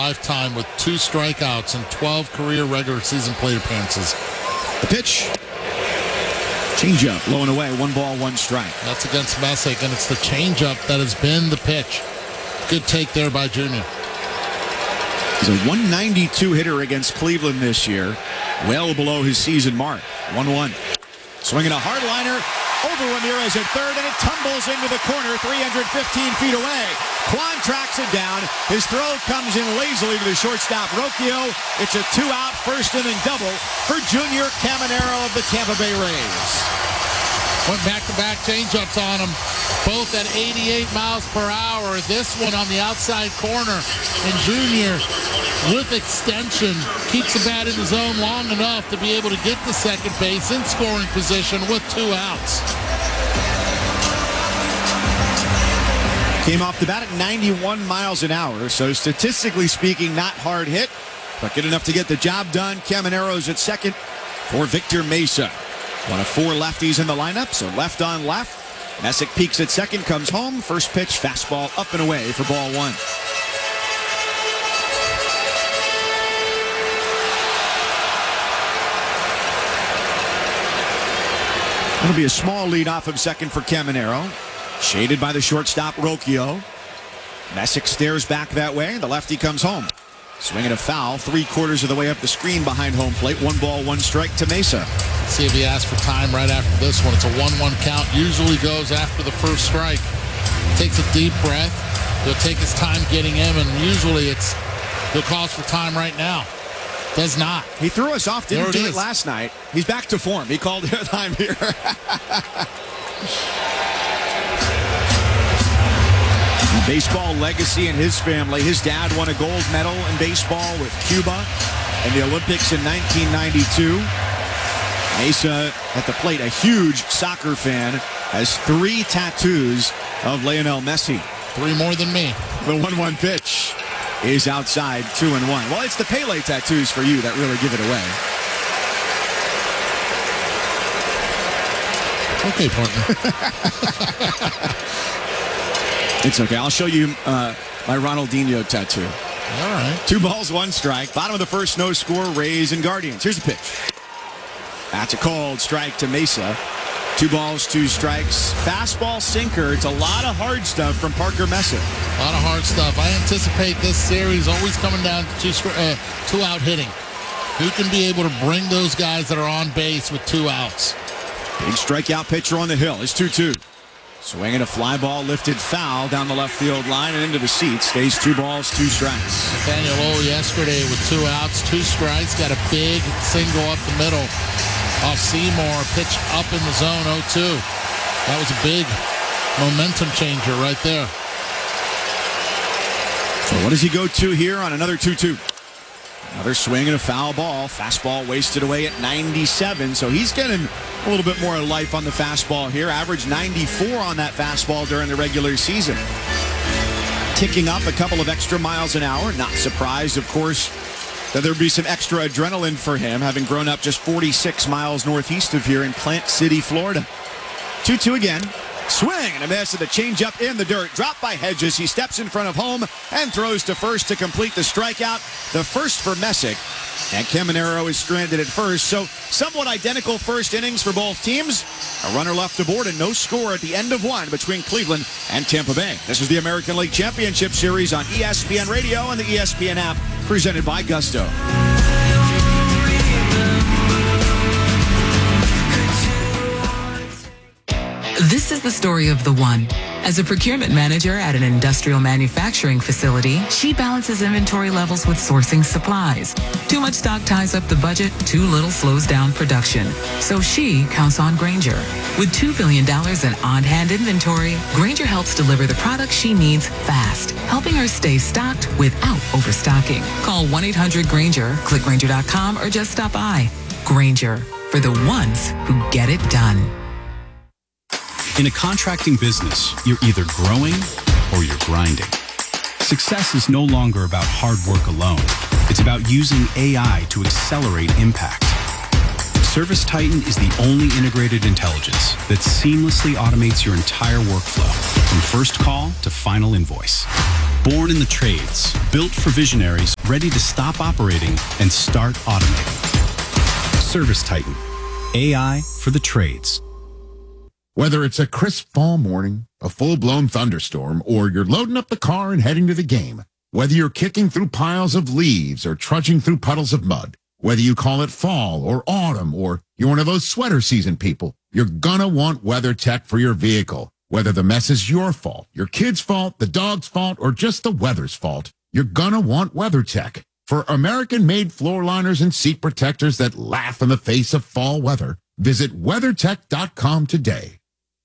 lifetime with 2 strikeouts and 12 career regular season plate appearances. The pitch. Changeup, low and away. 1 ball, 1 strike. That's against Messick, and it's the changeup that has been the pitch. Good take there by Junior. He's a 192 hitter against Cleveland this year. Well below his season mark. 1-1. Swinging a hard liner. Over Ramirez at third, and it tumbles into the corner 315 feet away. Kwan tracks it down. His throw comes in lazily to the shortstop, Rocchio. It's a 2-out first inning double for Junior Caminero of the Tampa Bay Rays. Went back-to-back changeups on him, both at 88 miles per hour. This one on the outside corner, and Junior, with extension, keeps the bat in the zone long enough to be able to get to second base in scoring position with 2 outs. Came off the bat at 91 miles an hour, so statistically speaking, not hard hit, but good enough to get the job done. Caminero's at second for Victor Mesa. One of 4 lefties in the lineup, so left on left. Messick peaks at second, comes home. First pitch, fastball up and away for ball 1. It'll be a small lead off of second for Caminero. Shaded by the shortstop, Rocchio. Messick stares back that way. The lefty comes home. Swinging a foul, 3/4 of the way up the screen behind home plate. 1 ball, 1 strike to Mesa. Let's see if he asks for time right after this one. It's a 1-1 count. Usually goes after the first strike. Takes a deep breath. He'll take his time getting him, and usually he'll call for time right now. Does not. He threw us off, didn't do it last night. He's back to form. He called time here. Baseball legacy in his family. His dad won a gold medal in baseball with Cuba in the Olympics in 1992. Mesa at the plate, a huge soccer fan, has 3 tattoos of Lionel Messi. 3 more than me. The 1-1 pitch is outside, 2-1. Well, it's the Pele tattoos for you that really give it away. Okay, partner. It's okay. I'll show you my Ronaldinho tattoo. All right. 2 balls, 1 strike. Bottom of the first, no score. Rays and Guardians. Here's the pitch. That's a called strike to Mesa. 2 balls, 2 strikes. Fastball, sinker. It's a lot of hard stuff from Parker Messick. A lot of hard stuff. I anticipate this series always coming down to 2-out hitting. Who can be able to bring those guys that are on base with 2 outs? Big strikeout pitcher on the hill. It's 2-2. Swinging a fly ball, lifted foul down the left field line and into the seats. Stays 2 balls, 2 strikes. Nathaniel Lowe yesterday with 2 outs, 2 strikes. Got a big single up the middle off Seymour. Pitch up in the zone, 0-2. That was a big momentum changer right there. So what does he go to here on another 2-2? Another swing and a foul ball. Fastball wasted away at 97. So he's getting a little bit more life on the fastball here. Average 94 on that fastball during the regular season. Ticking up a couple of extra miles an hour. Not surprised, of course, that there'd be some extra adrenaline for him, having grown up just 46 miles northeast of here in Plant City, Florida. 2-2 again. Swing and a miss at the changeup in the dirt. Dropped by Hedges. He steps in front of home and throws to first to complete the strikeout. The first for Messick. And Caminero is stranded at first. So somewhat identical first innings for both teams. A runner left aboard and no score at the end of 1 between Cleveland and Tampa Bay. This is the American League Championship Series on ESPN Radio and the ESPN app, presented by Gusto. This is the story of the one. As a procurement manager at an industrial manufacturing facility, she balances inventory levels with sourcing supplies. Too much stock ties up the budget, too little slows down production. So she counts on Grainger. With $2 billion in on-hand inventory, Grainger helps deliver the products she needs fast, helping her stay stocked without overstocking. Call 1-800-GRAINGER, click Grainger.com, or just stop by. Grainger, for the ones who get it done. In a contracting business, you're either growing or you're grinding. Success is no longer about hard work alone. It's about using AI to accelerate impact. ServiceTitan is the only integrated intelligence that seamlessly automates your entire workflow, from first call to final invoice. Born in the trades, built for visionaries, ready to stop operating and start automating. Service Titan. AI for the trades. Whether it's a crisp fall morning, a full-blown thunderstorm, or you're loading up the car and heading to the game, whether you're kicking through piles of leaves or trudging through puddles of mud, whether you call it fall or autumn, or you're one of those sweater season people, you're gonna want WeatherTech for your vehicle. Whether the mess is your fault, your kid's fault, the dog's fault, or just the weather's fault, you're gonna want WeatherTech. For American-made floor liners and seat protectors that laugh in the face of fall weather, visit WeatherTech.com today.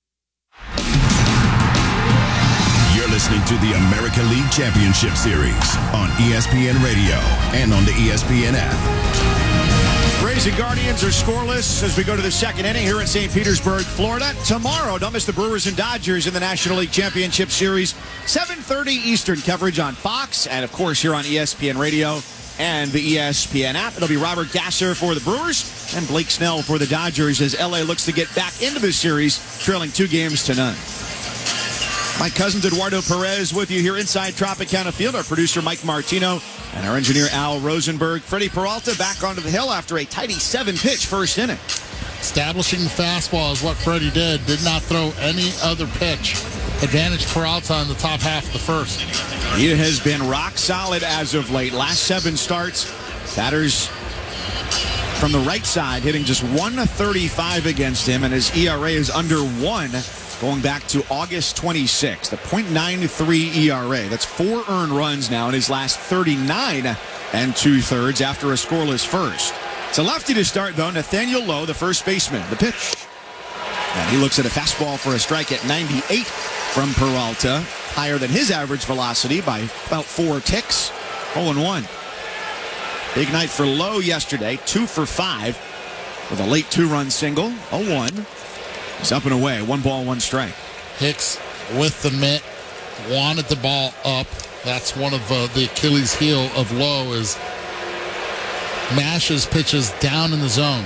You're listening to the American League Championship Series on ESPN Radio and on the ESPN app. Rays and Guardians are scoreless as we go to the second inning here in St. Petersburg, Florida. Tomorrow, don't miss the Brewers and Dodgers in the National League Championship Series. 7:30 Eastern coverage on Fox and, of course, here on ESPN Radio and the ESPN app. It'll be Robert Gasser for the Brewers and Blake Snell for the Dodgers as LA looks to get back into this series, trailing 2-0. My cousin Eduardo Perez with you here inside Tropicana Field. Our producer Mike Martino and our engineer Al Rosenberg. Freddie Peralta back onto the hill after a tidy 7-pitch first inning. Establishing the fastball is what Freddie did. Did not throw any other pitch. Advantage Peralta in the top half of the first. He has been rock solid as of late. Last 7 starts, batters from the right side hitting just 135 against him, and his ERA is under 1 going back to August 26th. A .93 ERA. That's 4 earned runs now in his last 39 2/3 after a scoreless first. It's a lefty to start, though. Nathaniel Lowe, the first baseman. The pitch. And he looks at a fastball for a strike at 98 from Peralta. Higher than his average velocity by about 4 ticks. 0-1. Big night for Lowe yesterday. 2 for 5 with a late 2-run single. 0-1. He's up and away. 1 ball, 1 strike. Hicks with the mitt. Wanted the ball up. That's one of the Achilles heel of Lowe is mashes pitches down in the zone.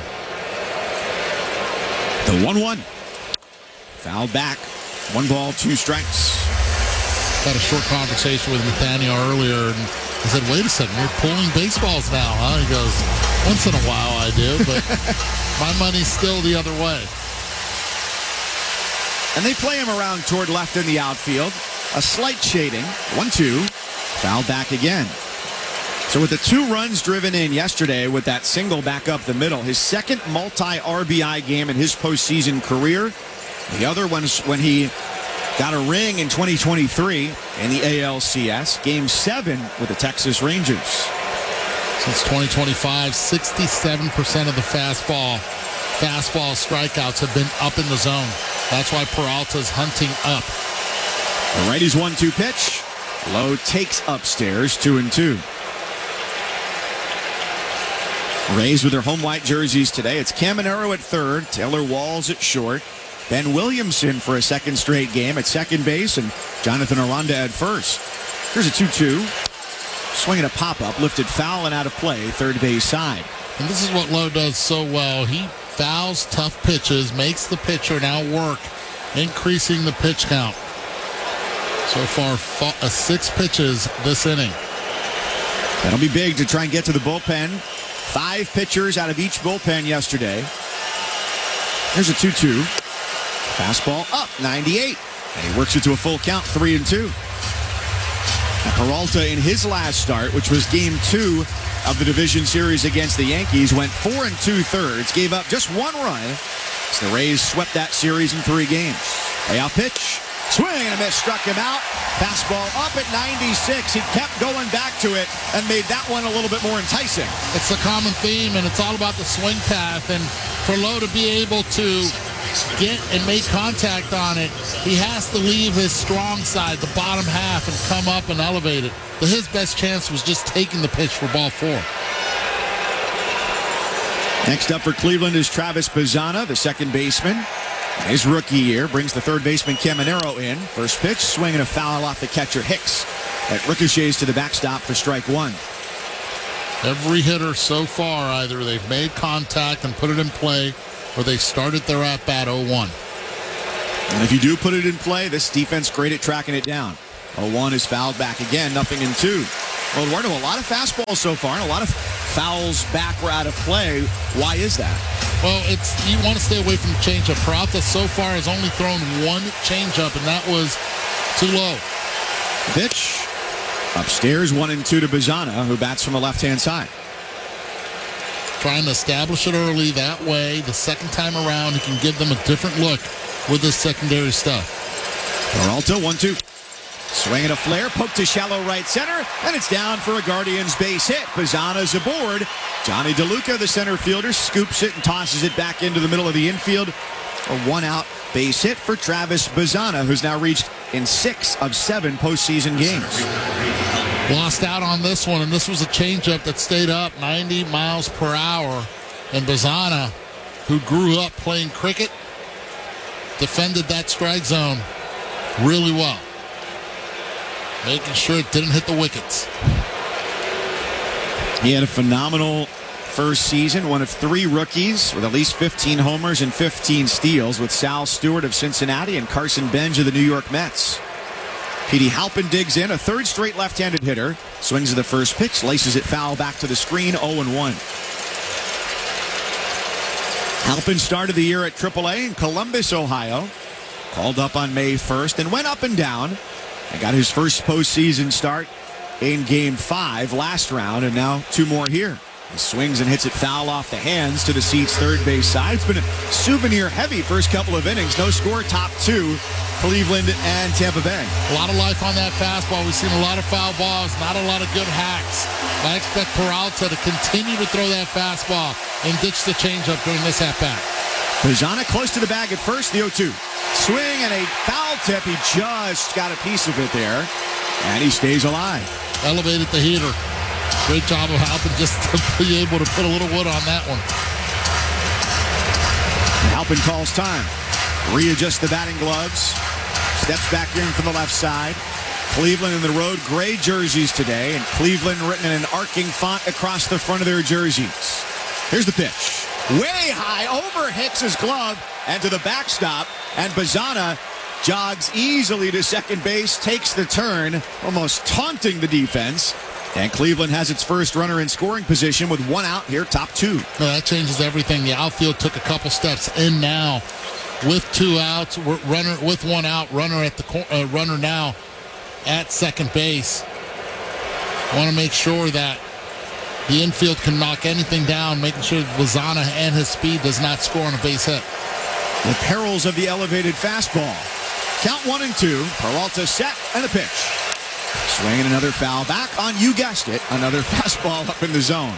The 1-1. Fouled back. 1 ball, 2 strikes. Had a short conversation with Nathaniel earlier, and I said, wait a second, you're pulling baseballs now, huh? He goes, once in a while I do, but my money's still the other way. And they play him around toward left in the outfield. A slight shading. 1-2. Fouled back again. So with the 2 runs driven in yesterday with that single back up the middle, his second multi-RBI game in his postseason career. The other one's when he got a ring in 2023 in the ALCS. Game 7 with the Texas Rangers. Since 2025, 67% of the fastball strikeouts have been up in the zone. That's why Peralta's hunting up. The righty's 1-2 pitch. Lowe takes upstairs, 2-2. Rays with their home white jerseys today. It's Caminero at third, Taylor Walls at short, Ben Williamson for a second straight game at second base, and Jonathan Aranda at first. Here's a 2-2. Swinging a pop-up, lifted foul and out of play, third base side. And this is what Lowe does so well. He fouls tough pitches, makes the pitcher now work, increasing the pitch count. So far, 6 pitches this inning. That'll be big to try and get to the bullpen. 5 pitchers out of each bullpen yesterday. Here's a 2-2. Fastball up, 98. And he works it to a full count, 3-2. Peralta in his last start, which was game 2 of the division series against the Yankees, went 4 2/3, gave up just 1 run. So the Rays swept that series in 3 games. Payout pitch. Swing and a miss, struck him out. Fastball up at 96. He kept going back to it and made that one a little bit more enticing. It's a common theme, and it's all about the swing path. And for Lowe to be able to get and make contact on it, he has to leave his strong side, the bottom half, and come up and elevate it. But his best chance was just taking the pitch for ball 4. Next up for Cleveland is Travis Bazzana, the second baseman. His rookie year brings the third baseman Caminero in. First pitch, swing and a foul off the catcher Hicks. That ricochets to the backstop for strike 1. Every hitter so far, either they've made contact and put it in play, or they started their at-bat 0-1. And if you do put it in play, this defense great at tracking it down. 0-1 is fouled back again, nothing in 2. Well, Eduardo, a lot of fastballs so far and a lot of fouls back were out of play. Why is that? Well, you want to stay away from the changeup. Peralta so far has only thrown one changeup, and that was too low. Pitch upstairs, 1-2 to Bazana, who bats from the left-hand side. Trying to establish it early. That way, the second time around, he can give them a different look with his secondary stuff. Peralta, 1-2. Swinging a flare, poke to shallow right center, and it's down for a Guardians base hit. Bazana's aboard. Johnny DeLuca, the center fielder, scoops it and tosses it back into the middle of the infield. A 1-out base hit for Travis Bazana, who's now reached in 6 of 7 postseason games. Lost out on this one, and this was a changeup that stayed up 90 miles per hour. And Bazana, who grew up playing cricket, defended that strike zone really well, making sure it didn't hit the wickets. He had a phenomenal first season, one of 3 rookies with at least 15 homers and 15 steals, with Sal Stewart of Cincinnati and Carson Benj of the New York Mets. Petey Halpin digs in, a third straight left-handed hitter. Swings at the first pitch, laces it foul back to the screen, 0-1. Halpin started the year at AAA in Columbus, Ohio. Called up on May 1st and went up and down. And got his first postseason start in Game 5 last round, and now 2 more here. He swings and hits it foul off the hands to the seats third base side. It's been a souvenir-heavy first couple of innings. No score, top 2, Cleveland and Tampa Bay. A lot of life on that fastball. We've seen a lot of foul balls, not a lot of good hacks. I expect Peralta to continue to throw that fastball and ditch the changeup during this at-bat. Bazana close to the bag at first, the 0-2. Swing and a foul tip. He just got a piece of it there, and he stays alive. Elevated the heater. Great job of Halpin just to be able to put a little wood on that one. Halpin calls time. Readjusts the batting gloves. Steps back in from the left side. Cleveland in the road gray jerseys today, and Cleveland written in an arcing font across the front of their jerseys. Here's the pitch. Way high, over Hicks's glove and to the backstop, and Bazana jogs easily to second base, takes the turn, almost taunting the defense. And Cleveland has its first runner in scoring position with 1 out here, top 2. No, that changes everything. The outfield took a couple steps in now with 2 outs, runner with 1 out, runner at the runner now at second base. Want to make sure that the infield can knock anything down, making sure Bazana and his speed does not score on a base hit. The perils of the elevated fastball. Count 1-2. Peralta set and a pitch. Swinging another foul back on, you guessed it, another fastball up in the zone.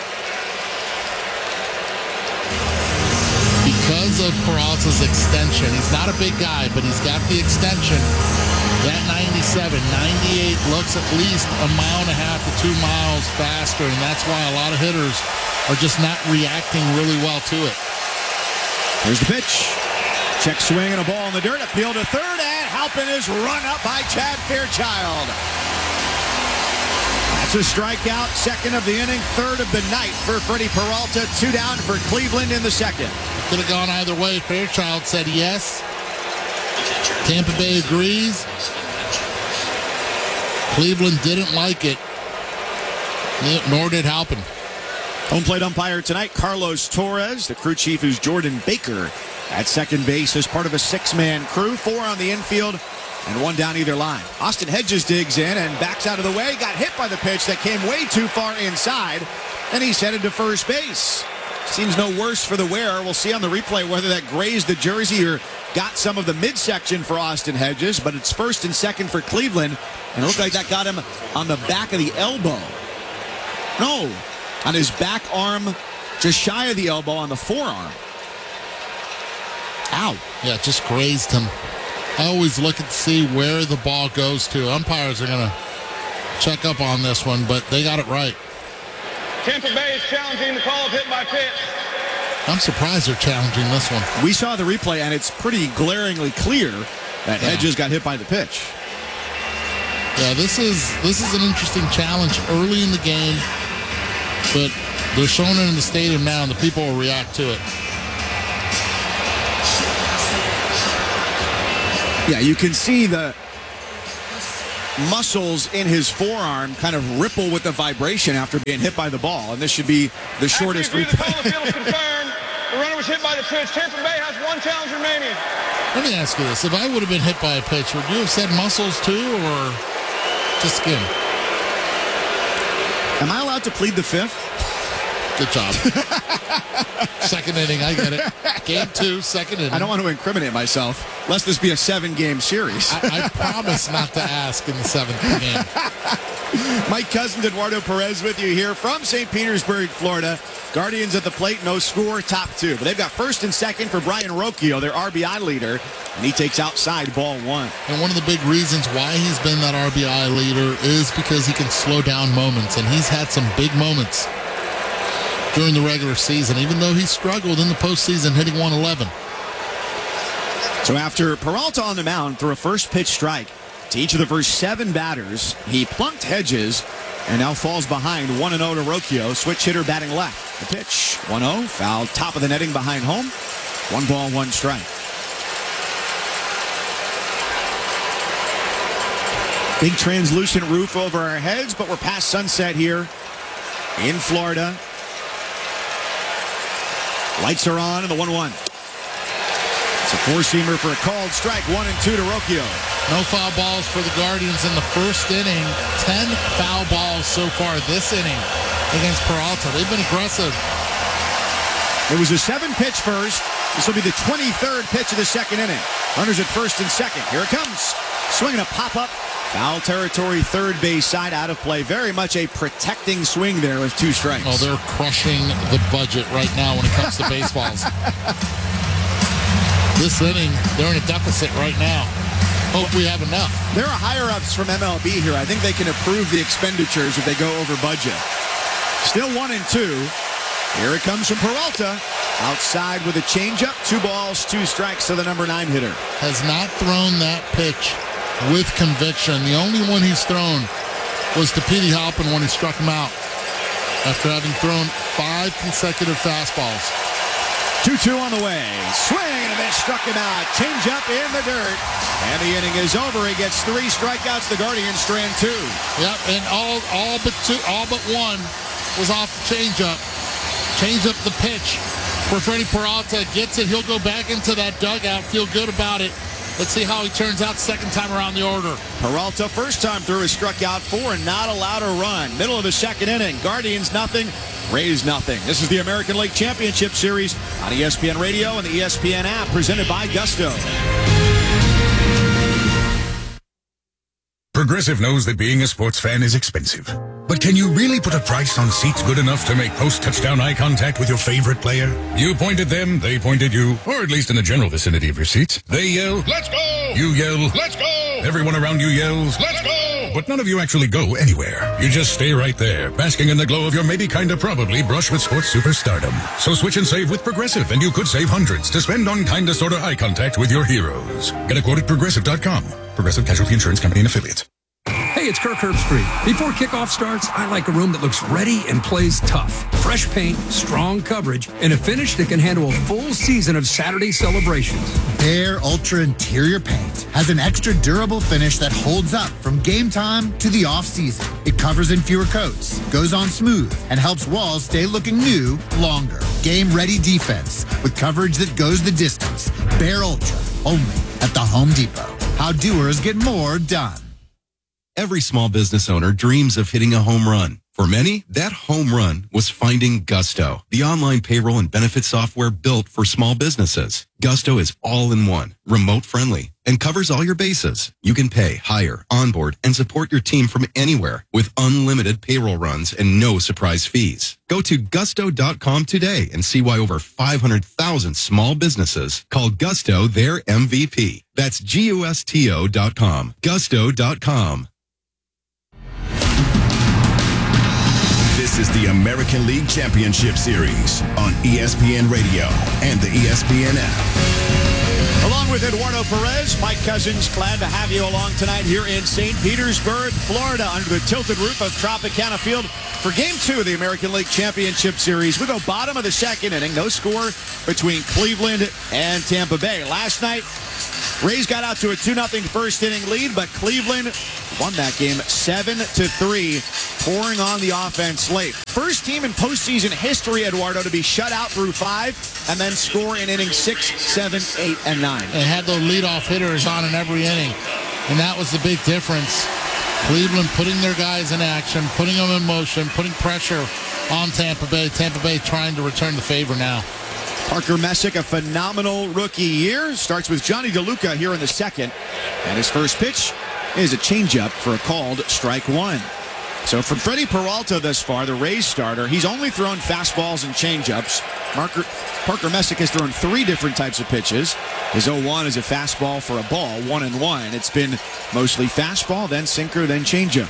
Because of Peralta's extension, he's not a big guy, but he's got the extension. That 97, 98 looks at least 1.5 to 2 miles faster, and that's why a lot of hitters are just not reacting really well to it. Here's the pitch. Check swing and a ball in the dirt. Appeal to third, and Halpin is run up by Chad Fairchild. That's a strikeout, second of the inning, third of the night for Freddie Peralta. 2 down for Cleveland in the second. Could have gone either way. Fairchild said yes. Tampa Bay agrees. Cleveland didn't like it, nor did Halpin. Home plate umpire tonight, Carlos Torres. The crew chief is Jordan Baker at second base as part of a 6-man crew. 4 on the infield and 1 down either line. Austin Hedges digs in and backs out of the way. Got hit by the pitch that came way too far inside, and he's headed to first base. Seems no worse for the wearer. We'll see on the replay whether that grazed the jersey or got some of the midsection for Austin Hedges, but it's first and second for Cleveland, and it looked like that got him on the back of the elbow. No, on his back arm, just shy of the elbow on the forearm. Ow. Yeah, just grazed him. I always look to see where the ball goes to. Umpires are going to check up on this one, but they got it right. Tampa Bay is challenging the call of hit by pitch. I'm surprised they're challenging this one. We saw the replay, and it's pretty glaringly clear that Hedges got hit by the pitch. Yeah, this is an interesting challenge early in the game, but they're showing it in the stadium now, and the people will react to it. Yeah, you can see muscles in his forearm kind of ripple with the vibration after being hit by the ball, and this should be the shortest After the call replay. of the field is confirmed, the runner was hit by the pitch. Tampa Bay has one challenge remaining. Let me ask you this. If I would have been hit by a pitch, would you have said muscles too, or just skin? Am I allowed to plead the fifth? Good job. Second inning, I get it. Game 2, second inning. I don't want to incriminate myself, lest this be a 7-game series. I promise not to ask in the 7th game. Mike Cousins, Eduardo Perez with you here from St. Petersburg, Florida. Guardians at the plate, no score, top 2. But they've got first and second for Brian Rocchio, their RBI leader, and he takes outside ball 1. And one of the big reasons why he's been that RBI leader is because he can slow down moments, and he's had some big moments during the regular season, even though he struggled in the postseason hitting 111. So after Peralta on the mound threw a first pitch strike to each of the first 7 batters, he plunked Hedges and now falls behind 1-0 to Rocchio. Switch hitter batting left. The pitch, 1-0, foul top of the netting behind home. 1 ball, 1 strike. Big translucent roof over our heads, but we're past sunset here in Florida. Lights are on, and the 1-1. It's a 4-seamer for a called strike. 1 and 2 to Rocchio. No foul balls for the Guardians in the first inning. 10 foul balls so far this inning against Peralta. They've been aggressive. It was a 7-pitch first. This will be the 23rd pitch of the second inning. Runners at first and second. Here it comes. Swinging a pop-up. Foul territory, third base side, out of play. Very much a protecting swing there with 2 strikes. Oh, they're crushing the budget right now when it comes to baseballs. This inning, they're in a deficit right now. Hope we have enough. There are higher-ups from MLB here. I think they can approve the expenditures if they go over budget. Still 1 and 2. Here it comes from Peralta. Outside with a changeup. 2 balls, 2 strikes to the number 9 hitter. Has not thrown that pitch with conviction. The only one he's thrown was to Petey Halpin when he struck him out after having thrown 5 consecutive fastballs. 2-2 on the way. Swing, and then struck him out. Change up in the dirt. And the inning is over. He gets 3 strikeouts. The Guardians strand 2. Yep, and all but 1 was off the changeup. Change up the pitch for Freddie Peralta. Gets it. He'll go back into that dugout. Feel good about it. Let's see how he turns out second time around the order. Peralta, first time through, has struck out 4 and not allowed a run. Middle of the second inning. Guardians nothing. Rays nothing. This is the American League Championship Series on ESPN Radio and the ESPN app, presented by Gusto. Progressive knows that being a sports fan is expensive. But can you really put a price on seats good enough to make post-touchdown eye contact with your favorite player? You point at them, they point at you, or at least in the general vicinity of your seats. They yell, "Let's go!" You yell, "Let's go!" Everyone around you yells, "Let's go!" But none of you actually go anywhere. You just stay right there, basking in the glow of your maybe kinda probably brush with sports superstardom. So switch and save with Progressive, and you could save hundreds to spend on kinda sorta eye contact with your heroes. Get a quote at Progressive.com. Progressive Casualty Insurance Company and Affiliates. Hey, it's Kirk Herbstreit. Before kickoff starts, I like a room that looks ready and plays tough. Fresh paint, strong coverage, and a finish that can handle a full season of Saturday celebrations. Behr Ultra Interior Paint has an extra durable finish that holds up from game time to the off-season. It covers in fewer coats, goes on smooth, and helps walls stay looking new longer. Game-ready defense with coverage that goes the distance. Behr Ultra, only at the Home Depot. How doers get more done. Every small business owner dreams of hitting a home run. For many, that home run was finding Gusto, the online payroll and benefit software built for small businesses. Gusto is all-in-one, remote-friendly, and covers all your bases. You can pay, hire, onboard, and support your team from anywhere with unlimited payroll runs and no surprise fees. Go to gusto.com today and see why over 500,000 small businesses call Gusto their MVP. That's GUSTO.com. Gusto.com. This is the American League Championship Series on ESPN Radio and the ESPN app. Along with Eduardo Perez, Mike Cousins, glad to have you along tonight here in St. Petersburg, Florida, under the tilted roof of Tropicana Field for Game 2 of the American League Championship Series. We go bottom of the second inning, no score between Cleveland and Tampa Bay. Last night, Rays got out to a 2-0 first inning lead, but Cleveland won that game 7-3, pouring on the offense late. First team in postseason history, Eduardo, to be shut out through 5 and then score in innings 6, 7, 8, and 9. They had those leadoff hitters on in every inning, and that was the big difference. Cleveland putting their guys in action, putting them in motion, putting pressure on Tampa Bay. Tampa Bay trying to return the favor now. Parker Messick, a phenomenal rookie year. Starts with Johnny DeLuca here in the second. And his first pitch is a changeup for a called strike 1. So from Freddie Peralta thus far, the Rays starter, he's only thrown fastballs and changeups. Parker Messick has thrown 3 different types of pitches. His 0-1 is a fastball for a ball, 1-1. It's been mostly fastball, then sinker, then changeup.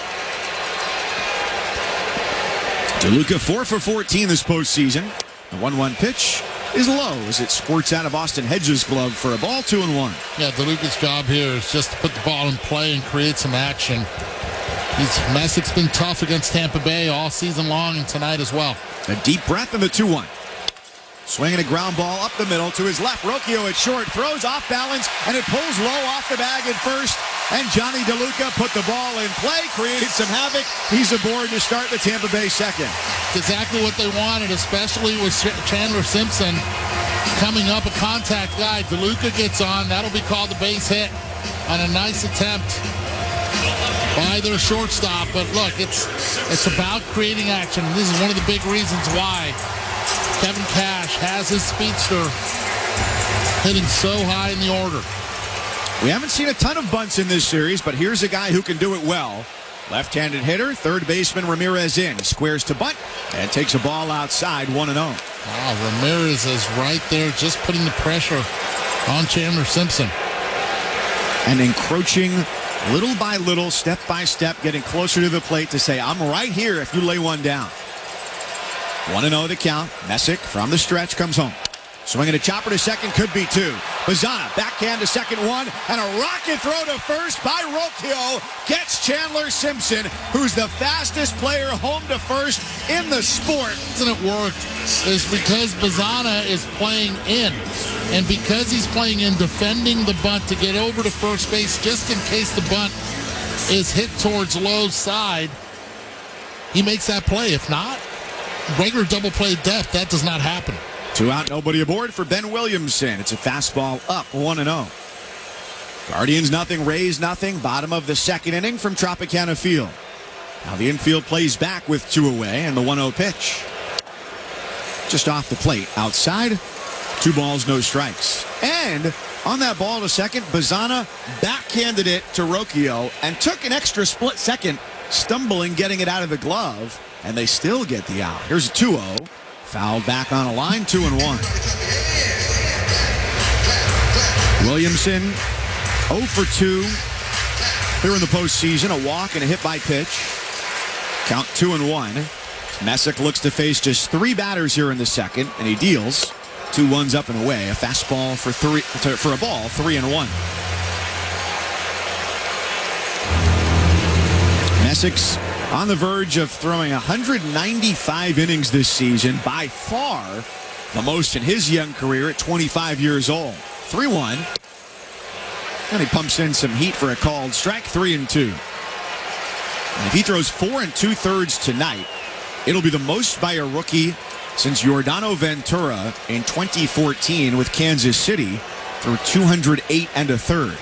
DeLuca 4 for 14 this postseason. The 1-1 pitch is low as it squirts out of Austin Hedges' glove for a ball, 2-1. Yeah, DeLuca's job here is just to put the ball in play and create some action. Messick's been tough against Tampa Bay all season long and tonight as well. A deep breath in the 2-1. Swinging a ground ball up the middle to his left. Rocchio at short, throws off balance, and it pulls low off the bag at first. And Johnny DeLuca put the ball in play, created some havoc. He's aboard to start the Tampa Bay second. Exactly what they wanted, especially with Chandler Simpson coming up, a contact guy. DeLuca gets on. That'll be called a base hit on a nice attempt by their shortstop. But look, it's about creating action. And this is one of the big reasons why Kevin Cash has his speedster hitting so high in the order. We haven't seen a ton of bunts in this series, but here's a guy who can do it well. Left-handed hitter, third baseman Ramirez in. He squares to bunt and takes a ball outside, 1-0. Wow, Ramirez is right there just putting the pressure on Chandler Simpson. And encroaching little by little, step by step, getting closer to the plate to say, I'm right here if you lay one down. 1-0 the count. Messick from the stretch comes home. Swinging a chopper to second, could be 2. Bazzana, backhand to second 1, and a rocket throw to first by Rocchio gets Chandler Simpson, who's the fastest player home to first in the sport. The reason it worked is because Bazzana is playing in, and because he's playing in, defending the bunt to get over to first base just in case the bunt is hit towards Lowe's side, he makes that play. If not, regular double play depth, that does not happen. 2 out, nobody aboard for Ben Williamson. It's a fastball up, 1-0. Guardians nothing, Rays nothing. Bottom of the second inning from Tropicana Field. Now the infield plays back with 2 away, and the 1-0 pitch just off the plate. Outside, 2 balls, no strikes. And on that ball to second, Bazzana backhanded it to Rocchio and took an extra split second, stumbling, getting it out of the glove, and they still get the out. Here's a 2-0. Fouled back on a line, 2-1. Williamson 0 for 2 here in the postseason. A walk and a hit by pitch. Count 2-1. Messick looks to face just 3 batters here in the second, and he deals 2 ones up and away. A fastball for a ball, 3-1. Messick's on the verge of throwing 195 innings this season, by far the most in his young career at 25 years old. 3-1. And he pumps in some heat for a called strike, 3-2. And if he throws 4 2/3 tonight, it'll be the most by a rookie since Yordano Ventura in 2014 with Kansas City through 208 1/3.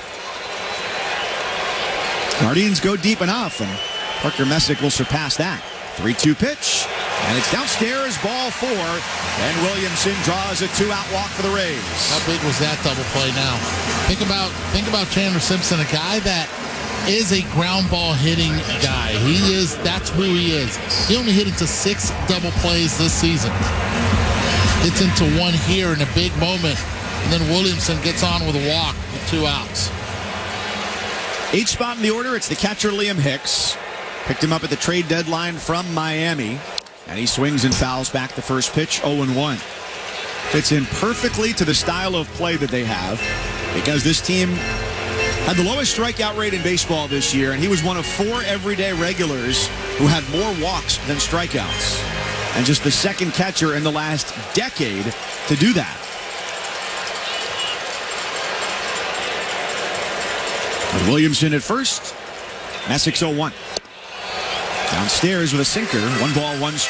Guardians go deep enough, and Parker Messick will surpass that. 3-2 pitch, and it's downstairs, ball 4. And Williamson draws a 2-out walk for the Rays. How big was that double play now? Think about Chandler Simpson, a guy that is a ground ball hitting guy. That's who he is. He only hit into 6 double plays this season. Hits into 1 here in a big moment, and then Williamson gets on with a walk with 2 outs. 8th spot in the order, it's the catcher Liam Hicks. Picked him up at the trade deadline from Miami. And he swings and fouls back the first pitch, 0-1. Fits in perfectly to the style of play that they have, because this team had the lowest strikeout rate in baseball this year, and he was one of 4 everyday regulars who had more walks than strikeouts. And just the second catcher in the last decade to do that. Williamson at first. Messick's 0-1. Downstairs with a sinker. 1 ball, 1 strike.